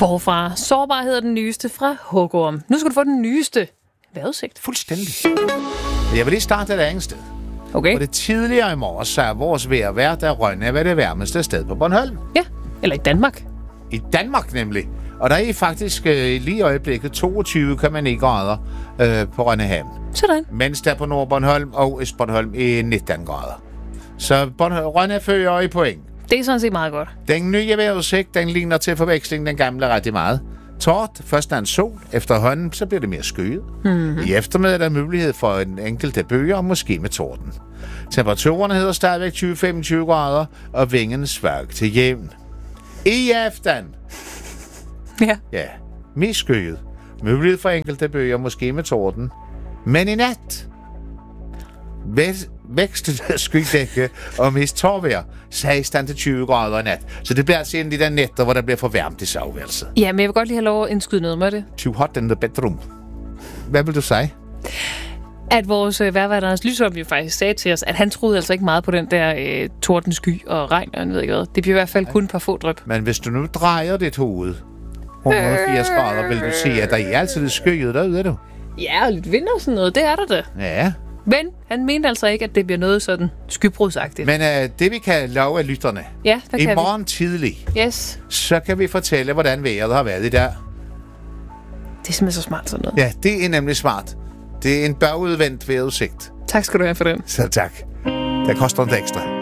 Forfra. Sårbarhed er den nyeste fra Hugorm. Nu skal du få den nyeste vejrudsigt. Fuldstændig. Jeg vil lige starte et andet sted. Okay. Og det tidligere i morges sagde vores vejrvært, at Rønne var det varmeste sted på Bornholm. Ja, eller i Danmark. I Danmark nemlig. Og der er faktisk lige i øjeblikket 22,9 grader på Rønne Havn. Sådan. Mens der på Nordbornholm og Østbornholm er 19 grader. Så Rønne fører i point. Det er sådan set meget godt. Den nye vejrudsigt, den ligner til forveksling den gamle rigtig meget. Tort, først er en sol, efterhånden så bliver det mere skyet. Mm-hmm. I eftermiddag er der mulighed for en enkelte bøger og måske med torden. Temperaturerne hedder stadigvæk 20-25 grader, og vingen svag til jævn. I aften. Ja, mest skyet. Mulighed for enkelte bøger, måske med torden. Men i nat vækst skydække og mest tårvejr 16-20 grader i nat. Så det bliver altså en af de der nætter, hvor der bliver for varmt i soveværelset. Ja, men jeg vil godt lige have lov at indskyde noget med det. Too hot in the bedroom. Hvad vil du sige? At vores vejrvært Anders Lysholm jo faktisk sagde til os, at han troede altså ikke meget på den der tordensky og regn, og jeg ved ikke hvad. Det bliver i hvert fald kun et par få dryp. Men hvis du nu drejer dit hoved 180 grader, vil du se, at der er altid lidt skyet derude, er du? Ja, og lidt vind og sådan noget, det er der da. Ja. Men han mente altså ikke, at det bliver noget sådan skybrudsagtigt. Men det vi kan love af lytterne, ja, hvad i kan morgen tidlig, yes, så kan vi fortælle, hvordan vejret har været i dag. Det er simpelthen så smart sådan noget. Ja, det er nemlig smart. Det er en bagudvendt vejrudsigt. Tak skal du have for den. Så tak. Det koster en ekstra.